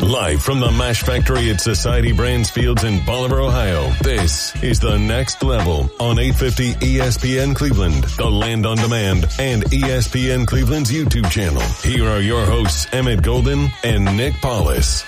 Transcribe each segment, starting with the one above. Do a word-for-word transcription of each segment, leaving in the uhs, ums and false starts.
Live from the MASH factory at Society Brands Fields in Bolivar, Ohio, this is The Next Level on eight fifty E S P N Cleveland, The Land on Demand, and E S P N Cleveland's YouTube channel. Here are your hosts, Emmett Golden and Nick Paulus.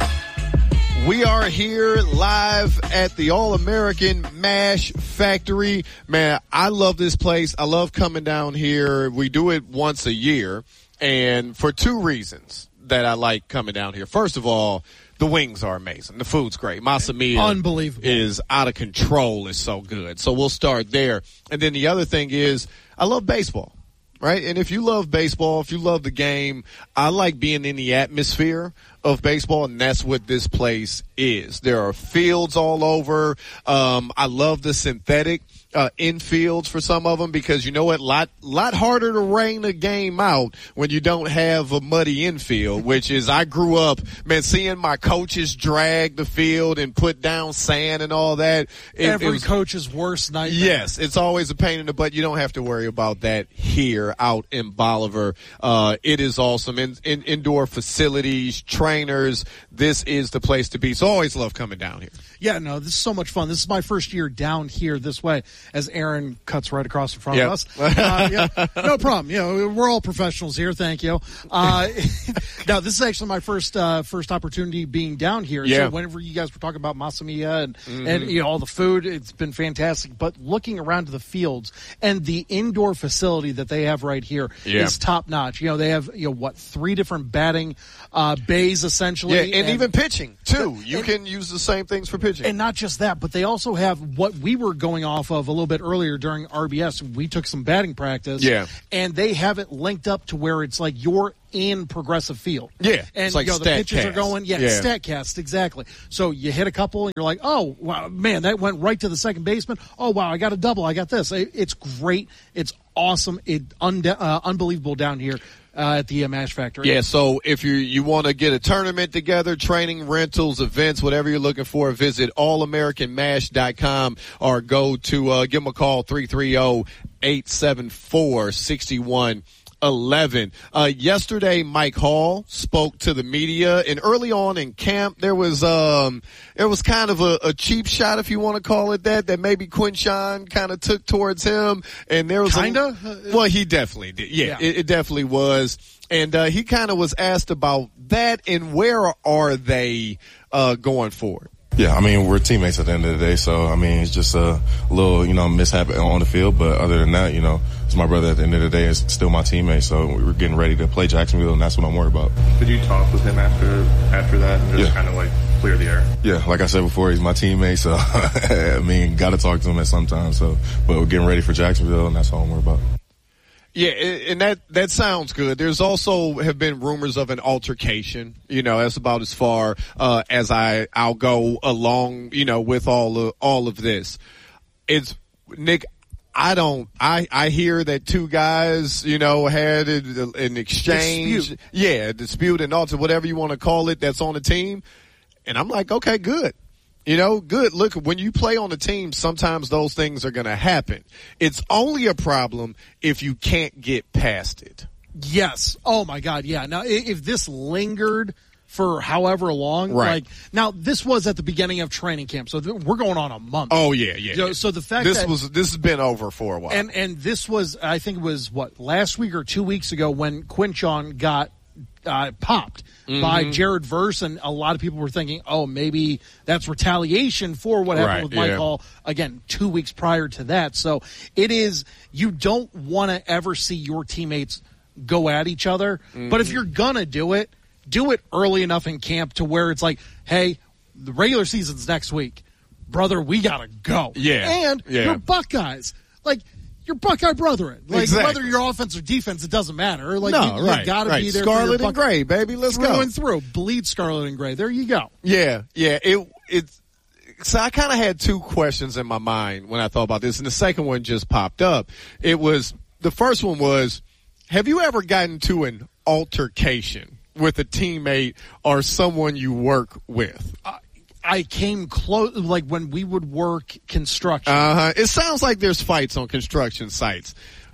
We are here live at the All-American MASH Factory. Man, I love this place. I love coming down here. We do it once a year, and for two reasons that I like coming down here. First of all, the wings are amazing. The food's great. Masa Mia Unbelievable. is out of control. It's so good. So we'll start there. And then the other thing is I love baseball, right? And if you love baseball, if you love the game, I like being in the atmosphere of baseball, and that's what this place is. There are fields all over. Um, I love the synthetic uh, infields for some of them because, you know what, lot lot harder to rain a game out when you don't have a muddy infield, which is I grew up, man, seeing my coaches drag the field and put down sand and all that. It, Every it was, coach's worst nightmare. Yes, it's always a pain in the butt. You don't have to worry about that here out in Bolivar. Uh, it is awesome. In, in, indoor facilities, trainers, this is the place to be. So I always love coming down here. Yeah, no, this is so much fun. This is my first year down here this way as Aaron cuts right across in front yep. of us. Uh, yeah, no problem. You know, we're all professionals here. Thank you. Uh, now, this is actually my first uh, first opportunity being down here. Yeah. So whenever you guys were talking about Masa Mia and, mm-hmm. and you know, all the food, it's been fantastic. But looking around to the fields and the indoor facility that they have right here yeah. is top notch. You know, they have, you know, what, three different batting uh, bays essentially. Yeah, and, and even pitching, too. You and, can use the same things for pitching. And not just that, but they also have what we were going off of a little bit earlier during R B S. We took some batting practice. Yeah. And they have it linked up to where it's like you're in Progressive Field. Yeah. And it's like you know, the pitches StatCast. are going, yeah, yeah. StatCast, exactly. So you hit a couple and you're like, oh, wow, man, that went right to the second baseman. Oh, wow, I got a double. I got this. It's great. It's awesome. It un- uh, unbelievable down here. Uh, at the uh, MASH Factory. Yeah, so if you you want to get a tournament together, training, rentals, events, whatever you're looking for, visit all american mash dot com or go to, uh, give them a call, three three zero, eight seven four, six one eleven. Uh, yesterday, Mike Hall spoke to the media, and early on in camp, there was, um, there was kind of a, a cheap shot, if you want to call it that, that maybe Quinshon kind of took towards him. And there was Kinda? A, well, he definitely did. Yeah, yeah. It, it definitely was. And, uh, he kind of was asked about that and where are they, uh, going forward? Yeah, I mean, we're teammates at the end of the day, so, I mean, it's just a little, you know, mishap on the field, but other than that, you know, it's my brother at the end of the day. It's still my teammate, so we're getting ready to play Jacksonville, and that's what I'm worried about. Did you talk with him after after that and just yeah. kind of, like, clear the air? Yeah, like I said before, he's my teammate, so, I mean, got to talk to him at some time, so, but we're getting ready for Jacksonville, and that's all I'm worried about. Yeah, and that, that sounds good. There's also have been rumors of an altercation. You know, that's about as far, uh, as I, I'll go along, you know, with all of, all of this. It's, Nick, I don't, I, I hear that two guys, you know, had an, an exchange. Dispute. Yeah, dispute and alter, whatever you want to call it, that's on the team. And I'm like, okay, good. You know, good. Look, when you play on a team, sometimes those things are going to happen. It's only a problem if you can't get past it. Yes. Oh, my God, yeah. Now, if this lingered for however long, right. like, now, this was at the beginning of training camp, so th- we're going on a month. Oh, yeah, yeah. You know, so the fact this that... was This has been over for a while. And, and this was, I think it was, what, last week or two weeks ago when Quinshon got uh, popped. Mm-hmm. By Jared Verse, and a lot of people were thinking, oh, maybe that's retaliation for what happened right, with Mike yeah. Hall, again, two weeks prior to that. So it is, you don't want to ever see your teammates go at each other. Mm-hmm. But if you're going to do it, do it early enough in camp to where it's like, hey, the regular season's next week. Brother, we got to go. Yeah. And yeah. you're Buckeyes. Like, you're Buckeye brethren. Like, exactly. whether you're offense or defense, it doesn't matter. Like, no, you, right, you got to right. be there. Scarlet for your and gray, baby. Let's through go. and through. Bleed scarlet and gray. There you go. Yeah, yeah. It, it's, so I kind of had two questions in my mind when I thought about this, and the second one just popped up. It was, the first one was, have you ever gotten to an altercation with a teammate or someone you work with? Uh, I came close, like when we would work construction. Uh-huh. It sounds like there's fights on construction sites.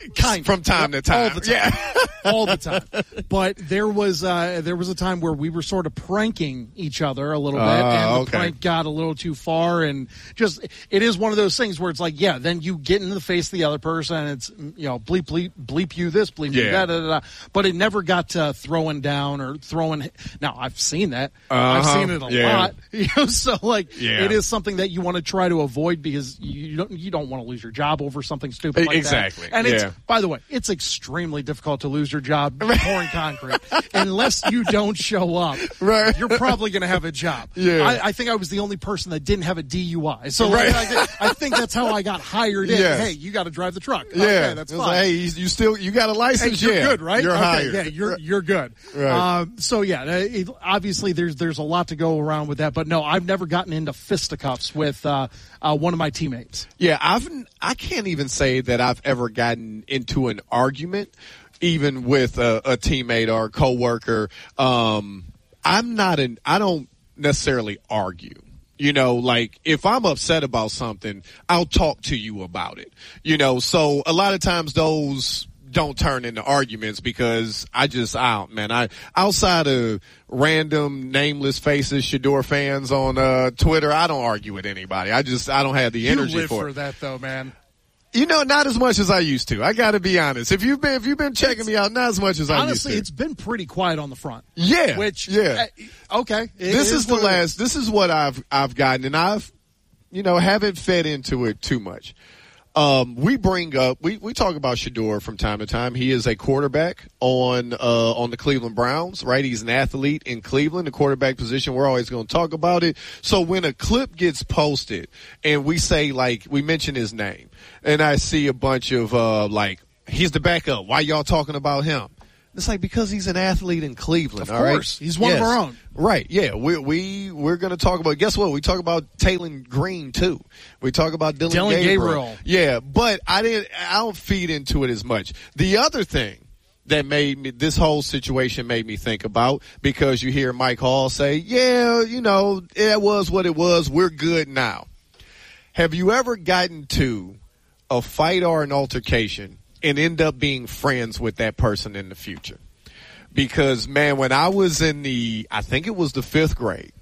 Kind from time to time. All the time. Yeah. All the time. But there was uh, there was a time where we were sort of pranking each other a little bit, Uh, and the okay. prank got a little too far, and just it is one of those things where it's like, yeah, then you get in the face of the other person, and it's, you know, bleep bleep bleep you this, bleep you Yeah. that, da, da, da. But it never got to throwing down or throwing. Now I've seen that. Uh-huh. I've seen it a Yeah. lot. You know, so like Yeah. it is something that you want to try to avoid because you don't you don't want to lose your job over something stupid like Exactly. that. And it's, Yeah. by the way, it's extremely difficult to lose your job pouring concrete unless you don't show up. Right. You're probably going to have a job. Yeah. I, I think I was the only person that didn't have a D U I. So Right. like, I, I think that's how I got hired in. Yes. Hey, you got to drive the truck. Yeah. Okay, that's It was fine. like, hey, you, you still you got a Hey, license? you're yeah. good, right? You're okay, hired. Yeah, you're you're good. Right. Um, so yeah, uh, it, obviously there's there's a lot to go around with that, but no, I've never gotten into fisticuffs with uh, uh, one of my teammates. Yeah, I've I can't even say that I've ever gotten into an argument, even with a, a teammate or a coworker. Um, I'm not an. I don't necessarily argue. You know, like if I'm upset about something, I'll talk to you about it. You know, so a lot of times those don't turn into arguments because I just out, man. I outside of random nameless faces, Shador fans on uh, Twitter, I don't argue with anybody. I just I don't have the energy you live for for it. that though, man. You know, not as much as I used to. I got to be honest. If you've been if you've been checking me out, not as much as I Honestly, used to. it's been pretty quiet on the front. Yeah, Which yeah. uh, okay. It this is the what it last. This is what I've I've gotten, and I've, you know, haven't fed into it too much. Um, we bring up we, we talk about Shador from time to time. He is a quarterback on uh, on the Cleveland Browns, right? He's an athlete in Cleveland, the quarterback position. We're always going to talk about it. So when a clip gets posted and we say, like, we mention his name, and I see a bunch of uh, like, he's the backup. Why y'all talking about him? It's like because he's an athlete in Cleveland. Of all right? course. He's one Yes. of our own. Right, yeah. We we we're gonna talk about guess what? We talk about Taylor Green too. We talk about Dylan, Dylan Gabriel. Gabriel. Yeah, but I didn't I don't feed into it as much. The other thing that made me this whole situation made me think about, because you hear Mike Hall say, yeah, you know, it was what it was, we're good now. Have you ever gotten to a fight or an altercation and end up being friends with that person in the future? Because, man, when I was in the, I think it was the fifth grade,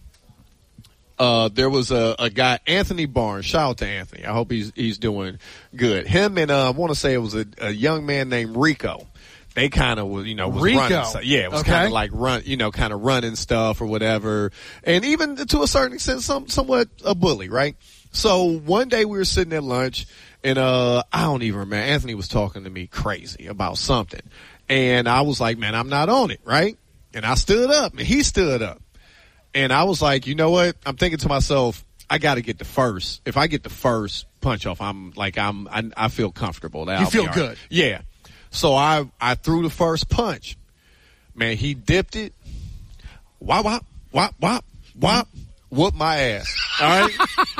uh, there was a, a guy, Anthony Barnes. Shout out to Anthony. I hope he's he's doing good. Him and uh, I want to say it was a, a young man named Rico. They kind of was, you know, was Rico. running. So, yeah, it was Okay. kind of like run, you know, kind of running stuff or whatever. And even to a certain extent, some somewhat a bully, right? So one day we were sitting at lunch, and uh, I don't even remember. Anthony was talking to me crazy about something. And I was like, man, I'm not on it, right? And I stood up, and he stood up. And I was like, you know what? I'm thinking to myself, I got to get the first. If I get the first punch off, I'm like, I'm, I, I feel comfortable. That You I'll feel be all good. right. Yeah. So I, I threw the first punch. Man, he dipped it. Wop, wop, wop, wop, wop. Whooped my ass. All right?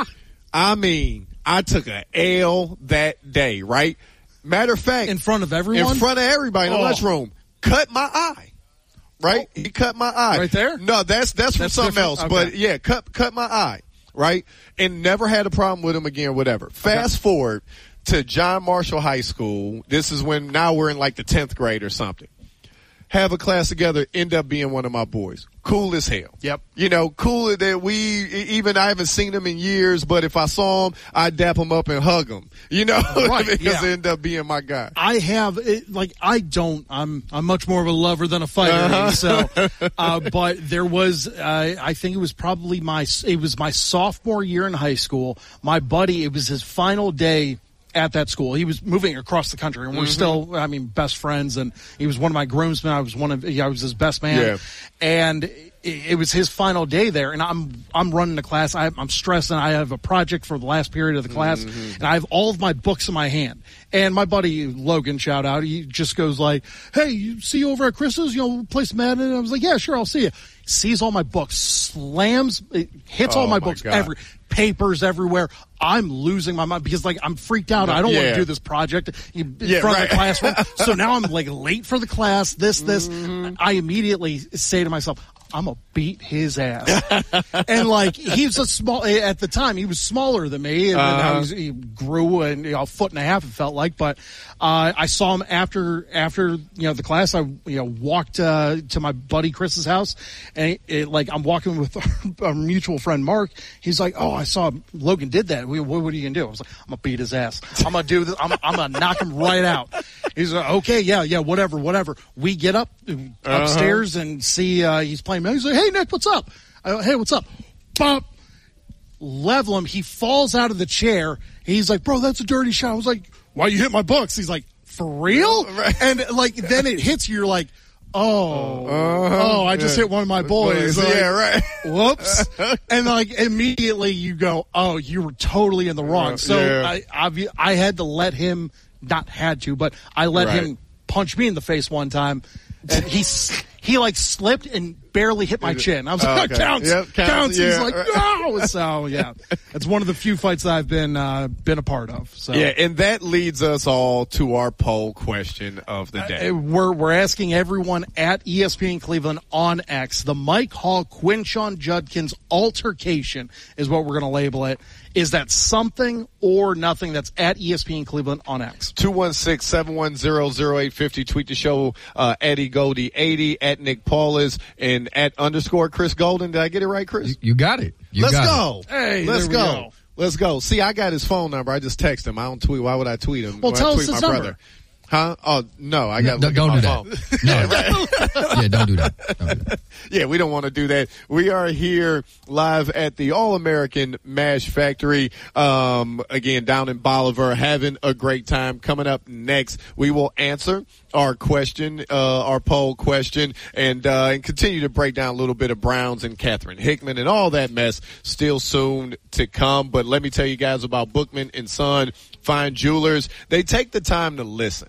I mean, I took an L that day, right? Matter of fact, In front of everyone? in front of everybody in the Oh. lunchroom, cut my eye. Right, he cut my eye. Right there? No, that's that's from That's something different? else. Okay. But yeah, cut cut my eye. Right, and never had a problem with him again. Whatever. Fast forward to John Marshall High School. This is when now we're in like the tenth grade or something. Have a class together. End up being one of my boys. Cool as hell. Yep. You know, cool that we, even I haven't seen him in years, but if I saw him, I'd dap him up and hug him. You know, Right, because yeah. he ended up being my guy. I have it, like I don't. I'm I'm much more of a lover than a fighter. Uh-huh. So, uh, but there was uh, I think it was probably my it was my sophomore year in high school. My buddy, it was his final day at that school. He was moving across the country, and we're Mm-hmm. still, I mean, best friends. And he was one of my groomsmen. I was one of, I was his best man. Yeah. And it, it was his final day there, and I'm I'm running the class. I, I'm stressing. I have a project for the last period of the class, Mm-hmm. and I have all of my books in my hand. And my buddy Logan, shout out, he just goes like, "Hey, you see you over at Chris's? You know, play some Madden." And I was like, "Yeah, sure, I'll see you." Sees all my books, slams, it hits Oh, all my, my books, God. every papers everywhere. I'm losing my mind because like I'm freaked out. I don't want Yeah. to do this project in Yeah, front right. of the classroom. So now I'm like late for the class. This, this. Mm-hmm. I immediately say to myself, I'm going to beat his ass. And, like, he's a small, at the time, he was smaller than me. And uh-huh. now he's, he grew and, you know, a foot and a half, it felt like. But uh, I saw him after, after, you know, the class. I, you know, walked uh, to my buddy Chris's house. And, it, it, like, I'm walking with our, our mutual friend, Mark. He's like, oh, I saw Logan did that. What, what are you going to do? I was like, I'm going to beat his ass. I'm going to do this. I'm, I'm going to knock him right out. He's like, okay, yeah, yeah, whatever, whatever. We get up upstairs uh-huh. and see uh, he's playing. He's like, hey, Nick, what's up? I go, hey, what's up? Bump. Level him. He falls out of the chair. He's like, bro, that's a dirty shot. I was like, why you hit my books? He's like, for real? Right. And, like, then it hits you. You're like, oh, uh-huh. oh, I just yeah. hit one of my boys. Like, yeah, right. Whoops. And, like, immediately you go, oh, you were totally in the wrong. So yeah. I, I I had to let him, not had to, but I let right. him punch me in the face one time. And he, he like slipped and barely hit my chin. I was like, oh, okay. counts, yep, counts, counts. Yeah. He's like, no. So, yeah, it's one of the few fights that I've been, uh, been a part of. So, yeah, and that leads us all to our poll question of the day. Uh, we're, we're asking everyone at E S P N Cleveland on X, the Mike Hall, Quinshon Judkins altercation is what we're going to label it. Is that something or nothing? That's at E S P N Cleveland on X. two one six, seven one zero, zero eight five zero. Tweet the show, uh, Eddie Goldie eighty, at Nick Paulus, and at underscore Chris Golden. Did I get it right, Chris? You, you got it. You Let's got go. It. Hey, Let's go. go. Let's go. See, I got his phone number. I just text him. I don't tweet. Why would I tweet him? Well, Why tell I tweet us his my number. brother? Huh? Oh, no, I got to no, look don't at my do phone. That. No. yeah, don't do that. Don't do that. Yeah, we don't want to do that. We are here live at the All-American Mash Factory, um, again, down in Bolivar, having a great time. Coming up next, we will answer our question, uh, our poll question, and, uh, and continue to break down a little bit of Browns and Catherine Hickman and all that mess still soon to come. But let me tell you guys about Bookman and Son Fine Jewelers. They take the time to listen.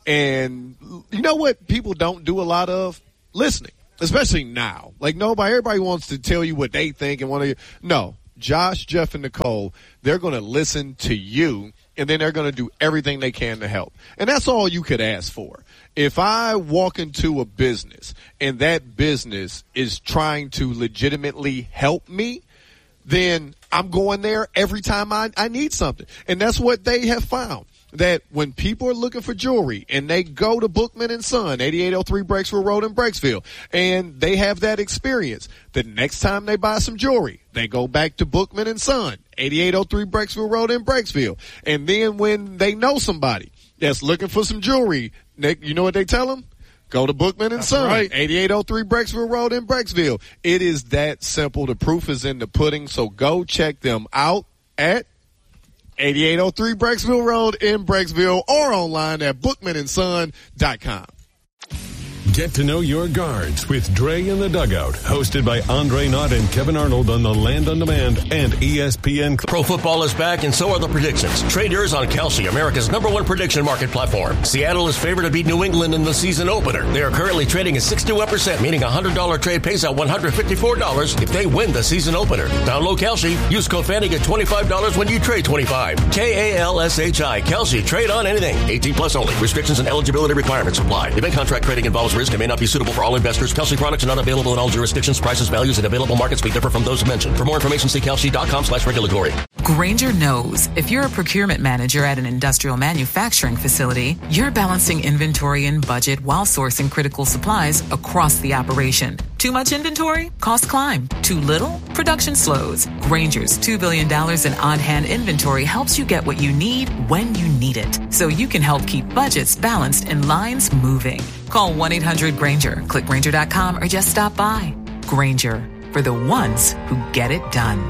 And you know what people don't do a lot of? Listening, especially now. Like nobody, everybody wants to tell you what they think and want to. No, Josh, Jeff, and Nicole, they're going to listen to you, and then they're going to do everything they can to help. And that's all you could ask for. If I walk into a business and that business is trying to legitimately help me, then I'm going there every time I, I need something. And that's what they have found. That when people are looking for jewelry and they go to Bookman and Son, eighty-eight oh three Breaksville Road in Breaksville, and they have that experience, the next time they buy some jewelry, they go back to Bookman and Son, eighty-eight oh three Breaksville Road in Breaksville. And then when they know somebody that's looking for some jewelry, they, you know what they tell them? Go to Bookman and That's Son, right. eighty-eight oh three Breaksville Road in Breaksville. It is that simple. The proof is in the pudding, so go check them out at eighty-eight oh three Breaksville Road in Breaksville or online at bookman and son dot com. Get to know your guards with Dre in the Dugout, hosted by Andre Knott and Kevin Arnold on the Land on Demand and E S P N. Pro football is back, and so are the predictions. Trade yours on Kalshi, America's number one prediction market platform. Seattle is favored to beat New England in the season opener. They are currently trading at sixty-one percent, meaning a one hundred dollars trade pays out one hundred fifty-four dollars if they win the season opener. Download Kalshi. Use code Fanny, get twenty-five dollars when you trade twenty-five. K A L S H I. Kalshi. Trade on anything. eighteen plus only. Restrictions and eligibility requirements apply. Event contract trading involves risk and may not be suitable for all investors. Kalshi products are not available in all jurisdictions. Prices, values, and available markets may differ from those mentioned. For more information, see kalshi.com slash regulatory. Grainger knows if you're a procurement manager at an industrial manufacturing facility, you're balancing inventory and budget while sourcing critical supplies across the operation. Too much inventory? Costs climb. Too little? Production slows. Grainger's two billion dollars in on-hand inventory helps you get what you need when you need it, so you can help keep budgets balanced and lines moving. Call one eight hundred Grainger, click Grainger dot com, or just stop by. Grainger, for the ones who get it done.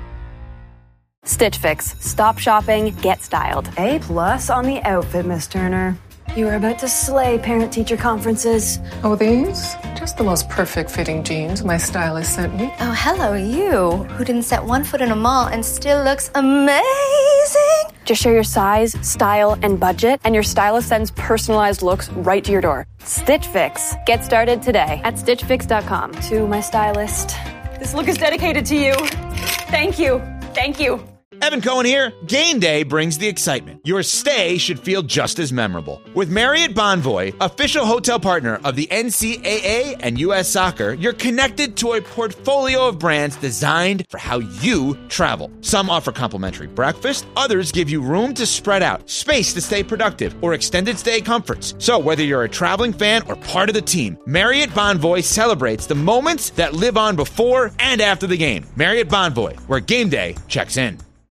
Stitch Fix. Stop shopping, get styled. A plus on the outfit, Miss Turner. You are about to slay parent-teacher conferences. Oh, these? Just the most perfect fitting jeans my stylist sent me. Oh, hello, you, who didn't set one foot in a mall and still looks amazing. Just share your size, style, and budget, and your stylist sends personalized looks right to your door. Stitch Fix. Get started today at stitch fix dot com. To my stylist, this look is dedicated to you. Thank you. Thank you. Evan Cohen here. Game day brings the excitement. Your stay should feel just as memorable. With Marriott Bonvoy, official hotel partner of the N C double A and U S Soccer, you're connected to a portfolio of brands designed for how you travel. Some offer complimentary breakfast, others give you room to spread out, space to stay productive, or extended stay comforts. So whether you're a traveling fan or part of the team, Marriott Bonvoy celebrates the moments that live on before and after the game. Marriott Bonvoy, where game day checks in.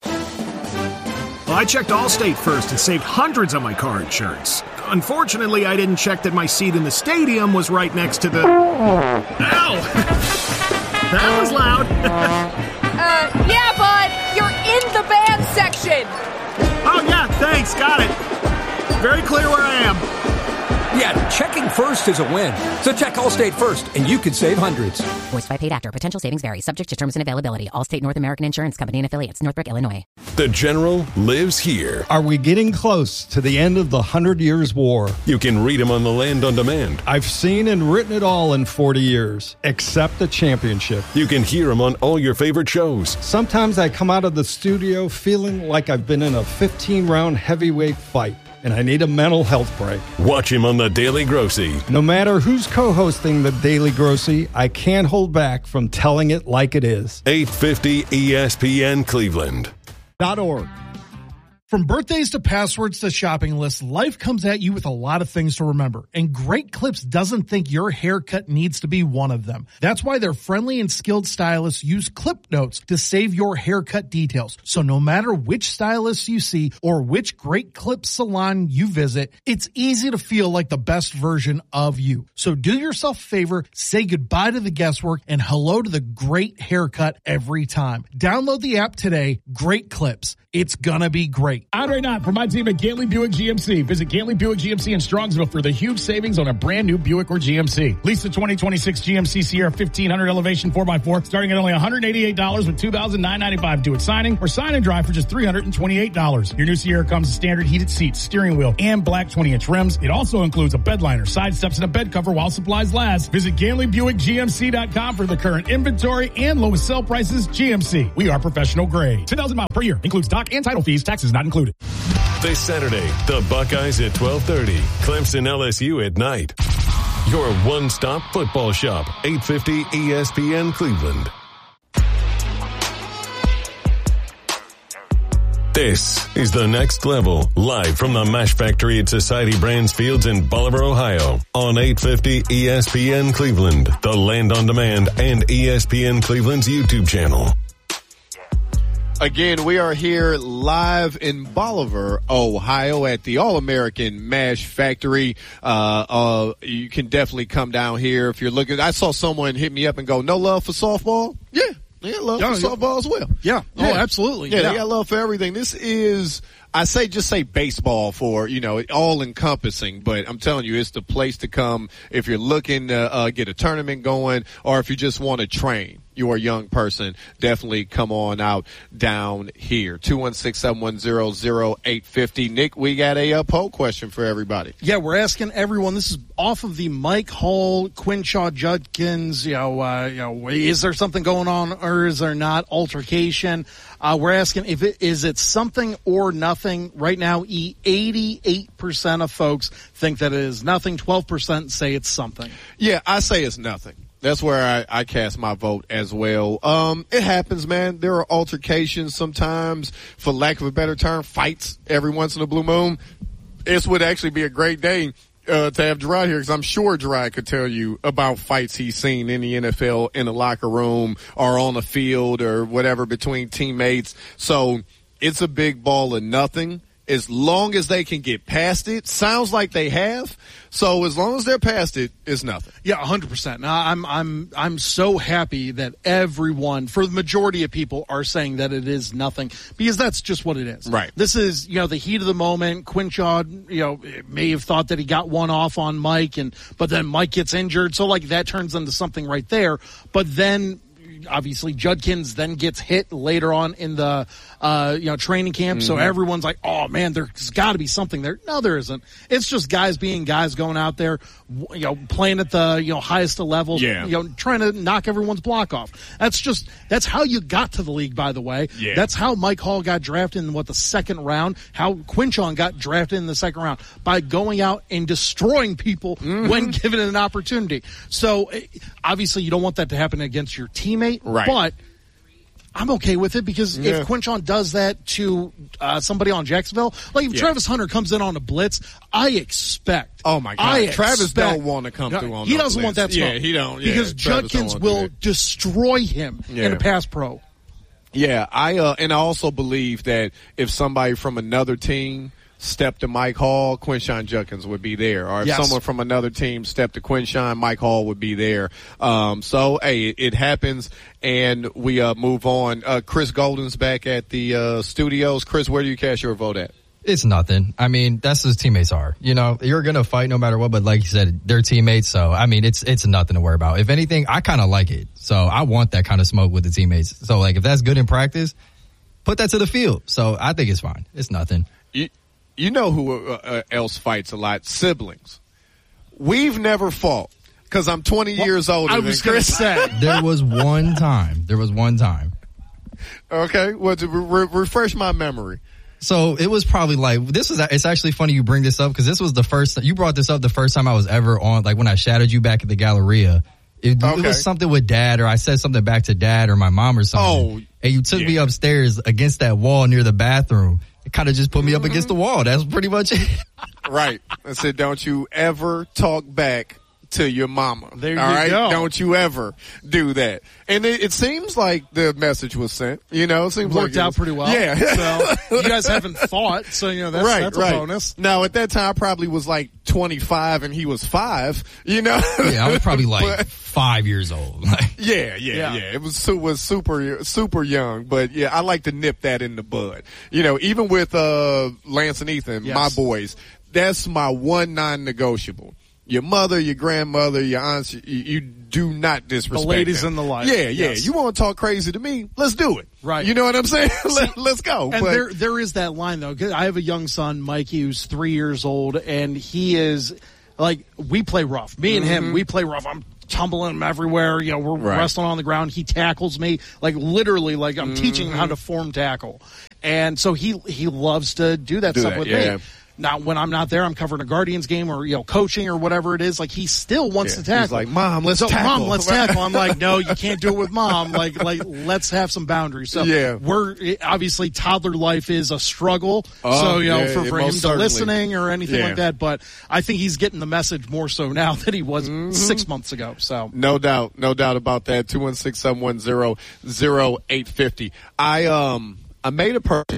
Well, I checked Allstate first and saved hundreds on my car insurance. Unfortunately, I didn't check that my seat in the stadium was right next to the... Ow! That was loud. uh, yeah, bud, you're in the band section. Oh, yeah, thanks, got it. Very clear where I am. Yeah, checking first is a win. So check Allstate first, and you could save hundreds. Voiced by paid actor. Potential savings vary. Subject to terms and availability. Allstate North American Insurance Company and affiliates. Northbrook, Illinois. The General lives here. Are we getting close to the end of the Hundred Years' War? You can read him on the Land on Demand. I've seen and written it all in forty years, except the championship. You can hear him on all your favorite shows. Sometimes I come out of the studio feeling like I've been in a fifteen-round heavyweight fight, and I need a mental health break. Watch him on The Daily Grossy. No matter who's co-hosting The Daily Grossy, I can't hold back from telling it like it is. eight fifty E S P N Cleveland. Dot org. From birthdays to passwords to shopping lists, life comes at you with a lot of things to remember. And Great Clips doesn't think your haircut needs to be one of them. That's why their friendly and skilled stylists use Clip Notes to save your haircut details. So no matter which stylist you see or which Great Clips salon you visit, it's easy to feel like the best version of you. So do yourself a favor, say goodbye to the guesswork, and hello to the great haircut every time. Download the app today. Great Clips. It's gonna be great. Andre Knott from my team at Gately Buick G M C. Visit Gately Buick G M C in Strongsville for the huge savings on a brand new Buick or G M C. Lease the twenty twenty-six G M C Sierra fifteen hundred Elevation four by four starting at only one hundred eighty-eight dollars with two thousand nine hundred ninety-five dollars due at signing, or sign and drive for just three hundred twenty-eight dollars. Your new Sierra comes with standard heated seats, steering wheel, and black twenty-inch rims. It also includes a bed liner, side steps, and a bed cover while supplies last. Visit Gately Buick G M C dot com for the current inventory and lowest sell prices. G M C. We are professional grade. ten thousand miles per year. Includes dock and title fees. Taxes not included. This Saturday, the Buckeyes at twelve thirty, Clemson L S U at night. Your one-stop football shop, eight fifty E S P N Cleveland. This is The Next Level, live from the Mash Factory at Society Brands Fields in Bolivar, Ohio, on eight fifty E S P N Cleveland, the Land on Demand, and E S P N Cleveland's YouTube channel. Again, we are here live in Bolivar, Ohio at the All-American Mash Factory. Uh, uh, you can definitely come down here if you're looking. I saw someone hit me up and go, no love for softball? Yeah. They got love yeah, for softball as well. Yeah. yeah. Oh, absolutely. Yeah, yeah, they got love for everything. This is, I say, just say baseball for, you know, all encompassing, but I'm telling you, it's the place to come if you're looking to uh, get a tournament going, or if you just want to train. You're a young person, definitely come on out down here. two one six, seven one zero, zero eight five zero. Nick, we got a uh, poll question for everybody. Yeah, we're asking everyone. This is off of the Mike Hall, Quinshaw Judkins, you know, uh, you know, is there something going on or is there not altercation? Uh, we're asking if it, is it something or nothing? Right now, eighty-eight percent of folks think that it is nothing. twelve percent say it's something. Yeah, I say it's nothing. That's where I, I cast my vote as well. Um, it happens, man. There are altercations sometimes, for lack of a better term, fights every once in a blue moon. This would actually be a great day uh, to have Gerard here, because I'm sure Gerard could tell you about fights he's seen in the N F L, in the locker room, or on the field, or whatever, between teammates. So it's a big ball of nothing. As long as they can get past it, sounds like they have. So as long as they're past it, it's nothing. Yeah, one hundred percent. Now, I'm I'm I'm so happy that everyone, for the majority of people, are saying that it is nothing, because that's just what it is. Right. This is, you know, the heat of the moment. Quinshaw, you know, may have thought that he got one off on Mike, and but then Mike gets injured, so like that turns into something right there. But then, obviously Judkins then gets hit later on in the uh, you know training camp, mm-hmm. so everyone's like, oh man, there's got to be something there. No, there isn't. It's just guys being guys going out there, you know, playing at the you know highest of levels, yeah. you know, trying to knock everyone's block off. That's just that's how you got to the league, by the way. Yeah. That's how Mike Hall got drafted in what the second round. How Quinchon got drafted in the second round by going out and destroying people mm-hmm. when given an opportunity. So obviously you don't want that to happen against your teammate, right. but I'm okay with it because yeah. if Quinchon does that to uh, somebody on Jacksonville, like if yeah. Travis Hunter comes in on a blitz, I expect. Oh my God, I Travis expect, don't want to come through on. He no doesn't blitz. want that smoke. Yeah, he don't. Yeah, because Travis Judkins will destroy him yeah. in a pass pro. Yeah, I uh, and I also believe that if somebody from another team stepped to Mike Hall, Quinshon Judkins would be there. Or if yes. someone from another team stepped to Quinshon, Mike Hall would be there. Um, so, hey, it, it happens, and we uh, move on. Uh, Chris Golden's back at the uh, studios. Chris, where do you cast your vote at? It's nothing. I mean, that's what teammates are. You know, you're going to fight no matter what, but like you said, they're teammates. So, I mean, it's it's nothing to worry about. If anything, I kind of like it. So, I want that kind of smoke with the teammates. So, like, if that's good in practice, put that to the field. So, I think it's fine. It's nothing. You, you know who uh, else fights a lot? Siblings. We've never fought because I'm twenty well, years older I than was going to say. There was one time. There was one time. Okay. Well, to re- refresh my memory. So it was probably like, this was, it's actually funny you bring this up because this was the first, you brought this up the first time I was ever on, like when I shadowed you back at the Galleria. It, okay. it was something with dad, or I said something back to dad or my mom or something. Oh, and you took yeah. me upstairs against that wall near the bathroom. It kind of just put me mm-hmm. up against the wall. That's pretty much it. Right. I said, don't you ever talk back to your mama. There all you right? go. Don't you ever do that. And it, it seems like the message was sent. You know, it seems worked like it out was, pretty well. Yeah. So you guys haven't fought, so you know that's, right, that's right. a bonus. Now at that time I probably was like twenty-five and he was five. You know. Yeah, I was probably like but, five years old. yeah, yeah, yeah, yeah. It was it was super super young, but yeah, I like to nip that in the bud. You know, even with uh Lance and Ethan, yes. my boys, that's my one non-negotiable. Your mother, your grandmother, your aunts, you, you do not disrespect the ladies them. in the life. Yeah, yeah. Yes. You want to talk crazy to me? Let's do it. Right. You know what I'm saying? Let, let's go. And but, there, there is that line though. 'Cause I have a young son, Mikey, who's three years old, and he is like, we play rough. Me and mm-hmm. him, we play rough. I'm tumbling him everywhere. You know, we're right. wrestling on the ground. He tackles me like literally, like I'm mm-hmm. teaching him how to form tackle, and so he he loves to do that do stuff that, with yeah. me. Now, when I'm not there, I'm covering a Guardians game or, you know, coaching or whatever it is. Like, he still wants yeah. to tackle. He's like, Mom, let's so, tackle. Mom, let's tackle. I'm like, no, you can't do it with Mom. Like, like, let's have some boundaries. So, yeah. we're, obviously, toddler life is a struggle. Oh, so, you know, yeah, for, for him to certainly. listening or anything yeah. like that. But I think he's getting the message more so now than he was mm-hmm. six months ago. So, no doubt. No doubt about that. two one six, seven one zero, zero eight five zero. I, um, I made a purchase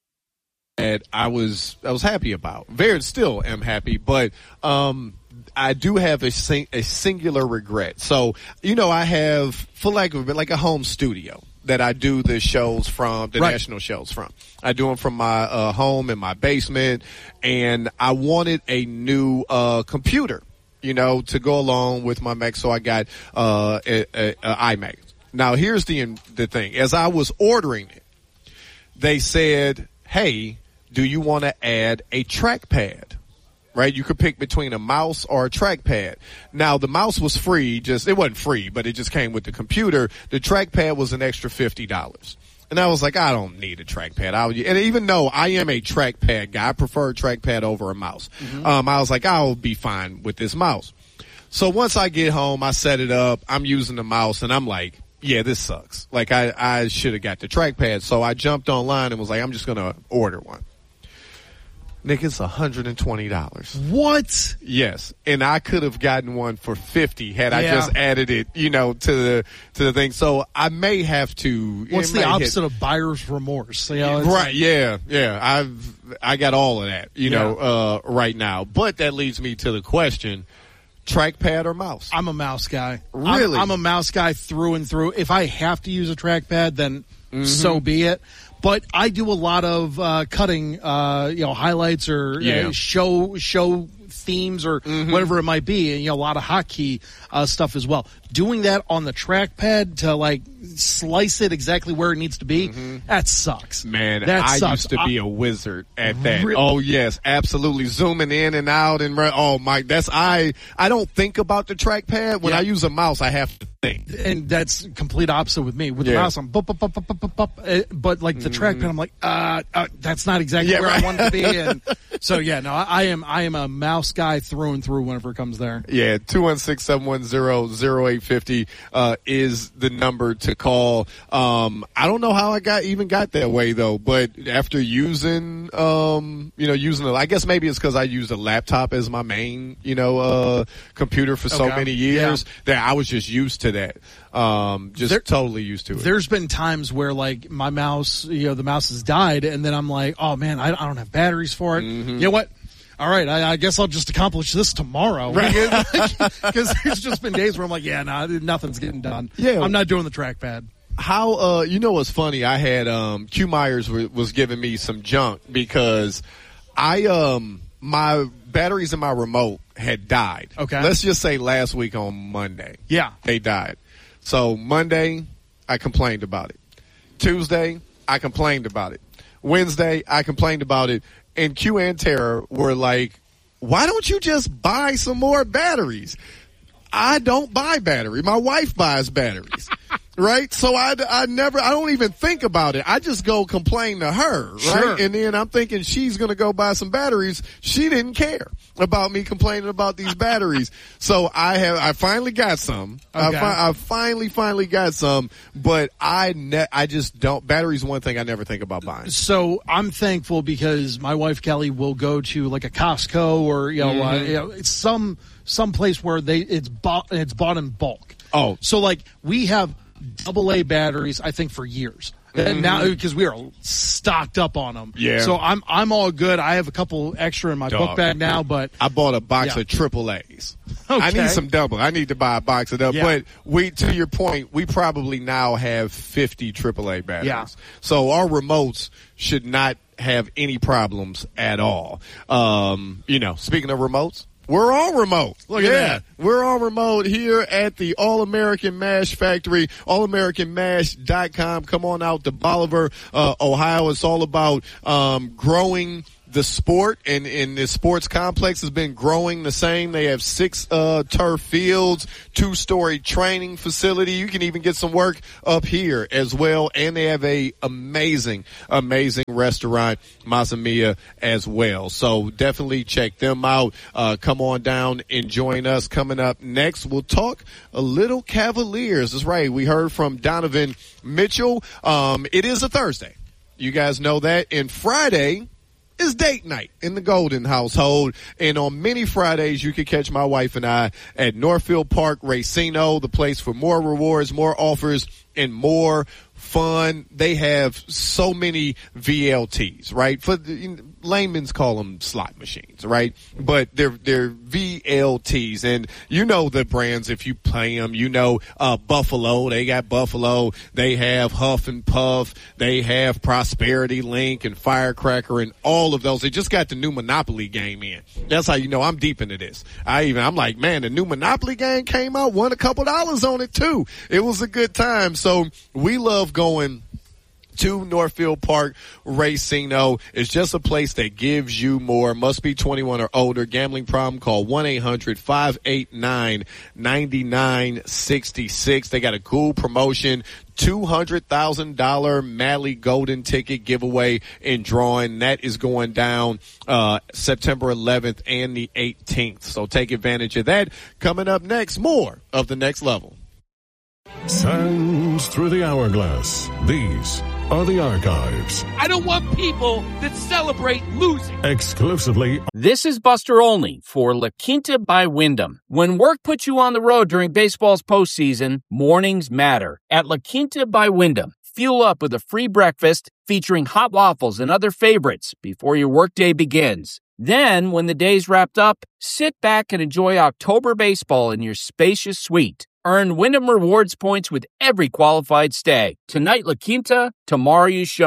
that I was I was happy about. Very still am happy, but um I do have a sing, a singular regret. So, you know, I have, for lack of a bit, like a home studio that I do the shows from, the right. national shows from. I do them from my uh, home in my basement, and I wanted a new uh computer, you know, to go along with my Mac. So I got uh a, a, a iMac. Now, here's the the thing: as I was ordering it, they said, "Hey, do you want to add a trackpad?" Right? You could pick between a mouse or a trackpad. Now, the mouse was free, just, it wasn't free, but it just came with the computer. The trackpad was an extra fifty dollars. And I was like, I don't need a trackpad. I would, and even though I am a trackpad guy, I prefer a trackpad over a mouse. Mm-hmm. Um, I was like, I'll be fine with this mouse. So once I get home, I set it up, I'm using the mouse, and I'm like, yeah, this sucks. Like, I, I should have got the trackpad. So I jumped online and was like, I'm just going to order one. Nick, it's one hundred twenty dollars. What? Yes. And I could have gotten one for fifty dollars had yeah. I just added it, you know, to the to the thing. So I may have to. What's the opposite hit. of buyer's remorse? You know, right. Like, yeah. Yeah. I've, I got all of that, you yeah. know, uh, right now. But that leads me to the question, trackpad or mouse? I'm a mouse guy. Really? I'm, I'm a mouse guy through and through. If I have to use a trackpad, then mm-hmm. so be it. But I do a lot of uh, cutting, uh, you know, highlights or yeah. uh, show show themes or Mm-hmm. whatever it might be, and you know, a lot of hotkey uh, stuff as well. Doing that on the trackpad to like slice it exactly where it needs to be, Mm-hmm. that sucks. Man, that I sucks. used to be I- a wizard at that. Really? Oh yes, absolutely. Zooming in and out and re- oh my, that's I. I don't think about the trackpad when Yeah. I use a mouse. I have to think. And that's complete opposite with me. With the Yeah. mouse, I'm bup, bup, bup, bup, bup, bup, bup, uh, but like the Mhm. trackpad, I'm like, uh, uh, that's not exactly Yeah, where right. I want it to be. And so yeah, no, I, I am I am a mouse guy through and through whenever it comes there. Yeah, two one six, seven one zero, zero eight five zero uh, is the number to call. Um, I don't know how I got even got that way though, but after using, um, you know, using the, I guess maybe it's because I used a laptop as my main, you know, uh, computer for so Okay. many years that I was just used to that. Um, just There- totally used to it. There's been times where like my mouse, you know, the mouse has died, and then I'm like, oh man, I, I don't have batteries for it. Mm-hmm. You know what? All right, I, I guess I'll just accomplish this tomorrow. Because there's just been days where I'm like, yeah, nah, nothing's getting done. Yeah. I'm not doing the trackpad. How uh you know what's funny? I had um Q Myers w- was giving me some junk because I um my batteries in my remote had died. Okay. Let's just say last week on Monday. Yeah. They died. So Monday I complained about it. Tuesday I complained about it. Wednesday I complained about it, and Q and Tara were like, "Why don't you just buy some more batteries?" I don't buy battery. My wife buys batteries. Right? So I, I never, I don't even think about it. I just go complain to her, right? Sure. And then I'm thinking she's going to go buy some batteries. She didn't care about me complaining about these batteries. So I have, I finally got some. I, Okay. fi- I finally, finally got some, but I ne- I just don't, batteries one thing I never think about buying. So I'm thankful because my wife Kelly will go to like a Costco or you know, uh, Mhm. you know it's some some place where they it's bought it's bought in bulk. Oh, so like we have double A batteries I think for years. And Mhm. now because we are stocked up on them. Yeah. So I'm I'm all good. I have a couple extra in my book Dog. bag now, but I bought a box Yeah. of triple A's. Okay. I need some double. I need to buy a box of double. Yeah. But we, to your point, we probably now have fifty triple A batteries. Yeah. So our remotes should not have any problems at all. Um, you know, speaking of remotes, we're all remote. Look at yeah, that. We're all remote here at the All-American Mash Factory, all american mash dot com. Come on out to Bolivar, uh, Ohio. It's all about um, growing the sport, and, and the sports complex has been growing the same. They have six uh, turf fields, two-story training facility. You can even get some work up here as well. And they have a amazing, amazing restaurant, Mazza Mia, as well. So definitely check them out. Uh, come on down and join us. Coming up next, we'll talk a little Cavaliers. That's right. We heard from Donovan Mitchell. Um, it is a Thursday. You guys know that. And Friday is date night in the Golden household. And on many Fridays, you can catch my wife and I at Northfield Park Racino, the place for more rewards, more offers, and more fun. They have so many V L Ts, right? For the, layman's call them slot machines, right? But they're they're V L Ts, and you know the brands if you play them. You know uh, Buffalo, they got Buffalo. They have Huff and Puff. They have Prosperity Link and Firecracker and all of those. They just got the new Monopoly game in. That's how you know I'm deep into this. I even I'm like, man, the new Monopoly game came out. Won a couple dollars on it too. It was a good time. So we love going to Northfield Park Racino. It's just a place that gives you more. Must be twenty-one or older. Gambling problem, call one eight hundred five eight nine nine nine six six. They got a cool promotion. two hundred thousand dollars Madley Golden ticket giveaway and drawing. That is going down uh September eleventh and the eighteenth. So take advantage of that. Coming up next, more of The Next Level. Sands through the hourglass. These are the archives. I don't want people that celebrate losing. Exclusively. This is Buster Olney for La Quinta by Wyndham. When work puts you on the road during baseball's postseason, mornings matter. At La Quinta by Wyndham, fuel up with a free breakfast featuring hot waffles and other favorites before your workday begins. Then, when the day's wrapped up, sit back and enjoy October baseball in your spacious suite. Earn Wyndham Rewards points with every qualified stay. Tonight, La Quinta, tomorrow you shine.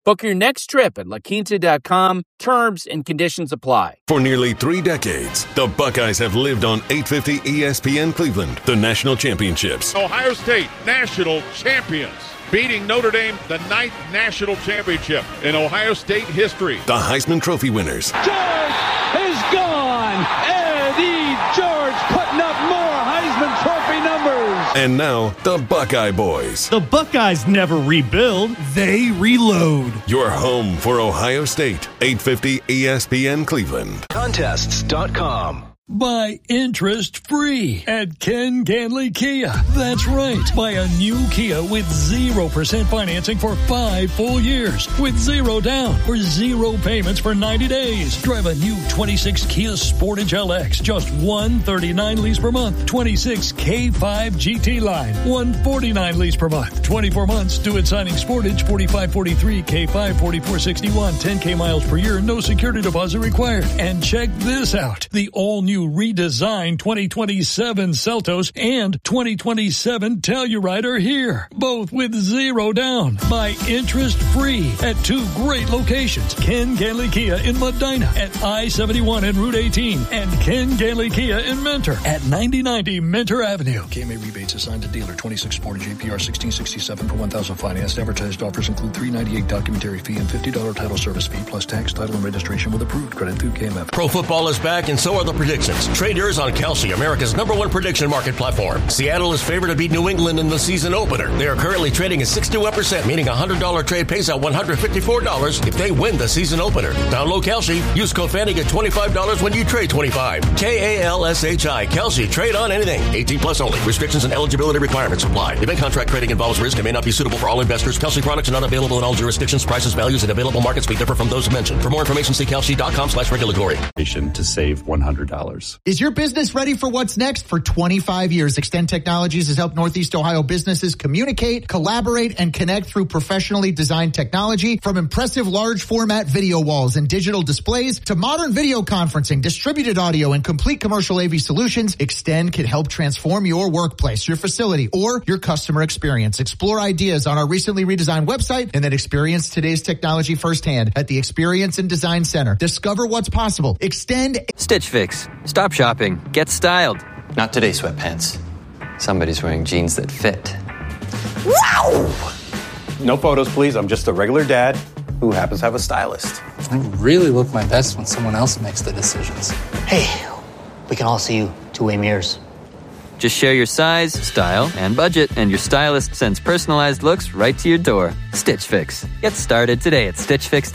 Book your next trip at la quinta dot com. Terms and conditions apply. For nearly three decades, the Buckeyes have lived on eight fifty E S P N Cleveland, the national championships. Ohio State, national champions, beating Notre Dame, the ninth national championship in Ohio State history. The Heisman Trophy winners. George is gone. Eddie George putting up more Heisman Trophy numbers. And now, the Buckeye Boys. The Buckeyes never rebuild, they reload. Your home for Ohio State, eight fifty E S P N Cleveland. Contests dot com. Buy interest-free at Ken Ganley Kia. That's right. Buy a new Kia with zero percent financing for five full years. With zero down or zero payments for ninety days. Drive a new twenty-six Kia Sportage L X. Just one hundred thirty-nine dollars lease per month. twenty-six K five G T line. one hundred forty-nine dollars lease per month. twenty-four months. Due at signing Sportage. forty-five forty-three K five forty-four sixty-one. ten K miles per year. No security deposit required. And check this out. The all-new redesigned twenty twenty-seven Seltos and twenty twenty-seven Telluride are here, both with zero down. Buy interest-free at two great locations. Ken Ganley Kia in Medina at I seventy-one and Route eighteen, and Ken Ganley Kia in Mentor at ninety ninety Mentor Avenue. K M A rebates assigned to dealer. twenty-six Sportage A P R sixteen sixty-seven per one thousand financed. Advertised offers include three ninety-eight documentary fee and fifty dollars title service fee plus tax, title, and registration with approved credit through K M F. Pro football is back, and so are the predictions. Trade yours on Kalshi, America's number one prediction market platform. Seattle is favored to beat New England in the season opener. They are currently trading at sixty-one percent, meaning a one hundred dollars trade pays out one hundred fifty-four dollars if they win the season opener. Download Kalshi. Use code Fanning at twenty-five dollars when you trade twenty-five. K A L S H I. Kalshi. Trade on anything. eighteen plus only. Restrictions and eligibility requirements apply. Event contract trading involves risk and may not be suitable for all investors. Kalshi products are not available in all jurisdictions. Prices, values, and available markets may differ from those mentioned. For more information, see kalshi dot com slash regulatory. To save one hundred dollars. Is your business ready for what's next? For twenty-five years, Extend Technologies has helped Northeast Ohio businesses communicate, collaborate, and connect through professionally designed technology. From impressive large format video walls and digital displays to modern video conferencing, distributed audio, and complete commercial A V solutions, Extend can help transform your workplace, your facility, or your customer experience. Explore ideas on our recently redesigned website and then experience today's technology firsthand at the Experience and Design Center. Discover what's possible. Extend. Stitch Fix. Stop shopping. Get styled. Not today, sweatpants. Somebody's wearing jeans that fit. Wow! No photos, please. I'm just a regular dad who happens to have a stylist. I really look my best when someone else makes the decisions. Hey, we can all see you two-way mirrors. Just share your size, style, and budget, and your stylist sends personalized looks right to your door. Stitch Fix. Get started today at stitch fix